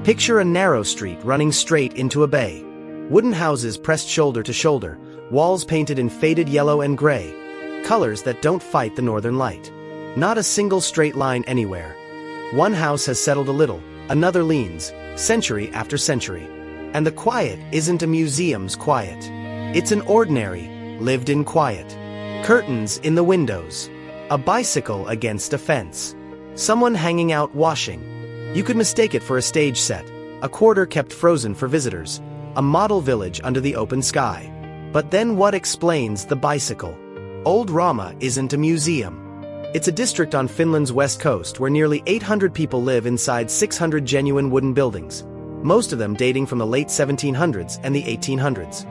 Picture a narrow street running straight into a bay. Wooden houses pressed shoulder to shoulder, walls painted in faded yellow and gray, colors that don't fight the northern light. Not a single straight line anywhere. One house has settled a little, another leans, century after century. And the quiet isn't a museum's quiet. It's an ordinary, lived-in quiet. Curtains in the windows. A bicycle against a fence. Someone hanging out washing. You could mistake it for a stage set, a quarter kept frozen for visitors, a model village under the open sky. But then what explains the bicycle? Old Rauma isn't a museum. It's a district on Finland's west coast where nearly 800 people live inside 600 genuine wooden buildings, most of them dating from the late 1700s and the 1800s.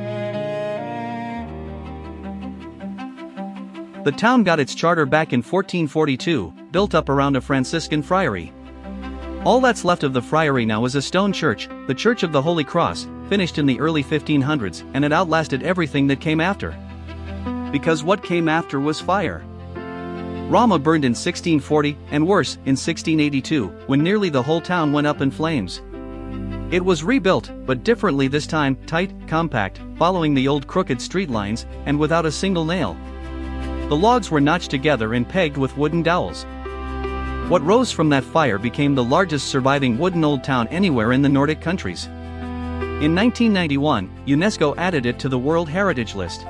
The town got its charter back in 1442, built up around a Franciscan friary. All that's left of the friary now is a stone church, the Church of the Holy Cross, finished in the early 1500s, and it outlasted everything that came after. Because what came after was fire. Rauma burned in 1640, and worse, in 1682, when nearly the whole town went up in flames. It was rebuilt, but differently this time, tight, compact, following the old crooked street lines, and without a single nail. The logs were notched together and pegged with wooden dowels. What rose from that fire became the largest surviving wooden old town anywhere in the Nordic countries. In 1991, UNESCO added it to the World Heritage List.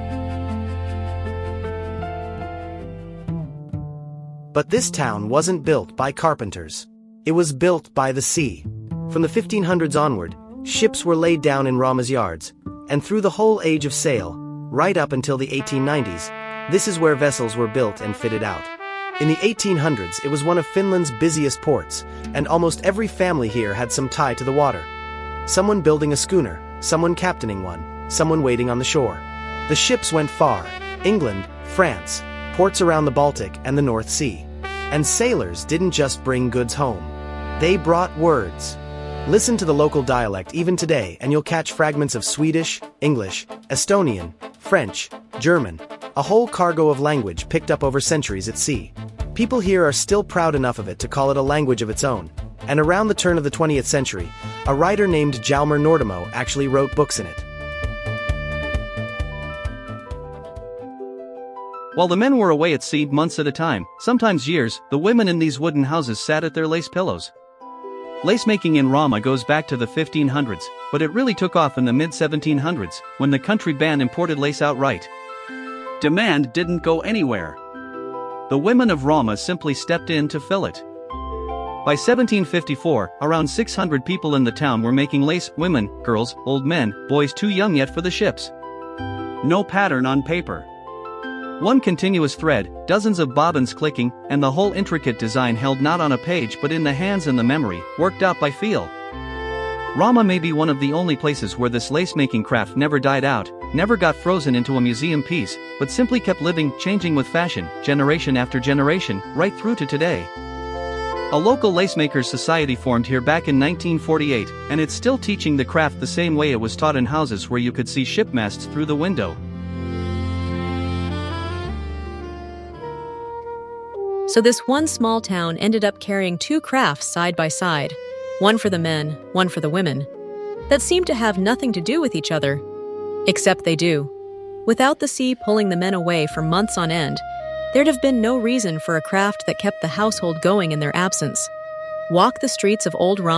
But this town wasn't built by carpenters. It was built by the sea. From the 1500s onward, ships were laid down in Rauma's yards, and through the whole age of sail, right up until the 1890s, this is where vessels were built and fitted out. In the 1800s, it was one of Finland's busiest ports, and almost every family here had some tie to the water. Someone building a schooner, someone captaining one, someone waiting on the shore. The ships went far: England, France, ports around the Baltic and the North Sea. And sailors didn't just bring goods home. They brought words. Listen to the local dialect even today and you'll catch fragments of Swedish, English, Estonian, French, German, a whole cargo of language picked up over centuries at sea. People here are still proud enough of it to call it a language of its own, and around the turn of the 20th century, a writer named Hjalmar Nordemo actually wrote books in it. While the men were away at sea months at a time, sometimes years, the women in these wooden houses sat at their lace pillows. Lace-making in Rauma goes back to the 1500s, but it really took off in the mid-1700s, when the country ban imported lace outright. Demand didn't go anywhere. The women of Rauma simply stepped in to fill it. By 1754, around 600 people in the town were making lace: women, girls, old men, boys too young yet for the ships. No pattern on paper. One continuous thread, dozens of bobbins clicking, and the whole intricate design held not on a page but in the hands and the memory, worked out by feel. Rauma may be one of the only places where this lace-making craft never died out, never got frozen into a museum piece, but simply kept living, changing with fashion, generation after generation, right through to today. A local lacemakers society formed here back in 1948, and it's still teaching the craft the same way it was taught in houses where you could see shipmasts through the window. So this one small town ended up carrying two crafts side by side, one for the men, one for the women, that seemed to have nothing to do with each other. Except they do. Without the sea pulling the men away for months on end, there'd have been no reason for a craft that kept the household going in their absence. Walk the streets of Old Rauma